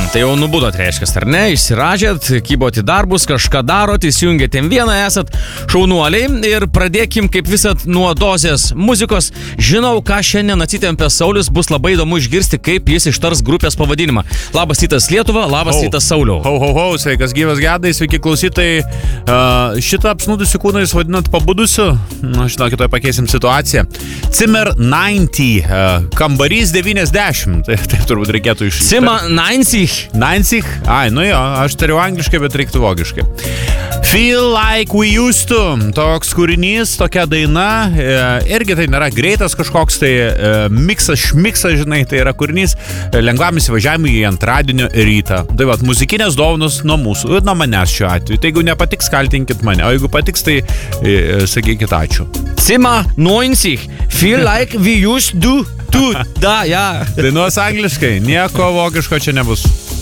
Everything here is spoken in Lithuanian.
Tai jau nubudot, reiškia, ar ne? Išsiražėt, kybot į darbus, kažką darot, įsijungėt M1, esat šaunuoliai ir pradėkim kaip visat nuo dozės muzikos. Žinau, ką šiandien atsitempė Saulius, bus labai įdomu išgirsti, kaip jis ištars grupės pavadinimą. Labas rytas Lietuva, labas rytas Sauliau. Sveikas gyvas gedai, sveiki klausytojai. Šitą apsnūdusių kūną jūs vadinat pabudusiu? Žinokit, tai pakeisim situaciją. Zimmer 90, kambarys 90. Taip turbūt reikėtų iš... Zimmer 90? 90? Ai, nu jo, aš tariu angliškai, bet reiktų vokiškai. Feel Like We Used To. Toks kūrinys, tokia daina. Irgi tai nėra greitas kažkoks, tai miksas, žinai, tai yra kūrinys lengvam įsivažiavimui į antradienio rytą. Tai vat, muzikinės dovanos nuo mūsų ir nuo manęs šiuo atveju. Tai jeigu nepatiks, kaltinkit mane. O jeigu patiks, tai sakykit ačiū. Zimmer 90. Feel Like We Used To. Da, ja. Dainuos angliškai. Nieko vokiško čia nebus.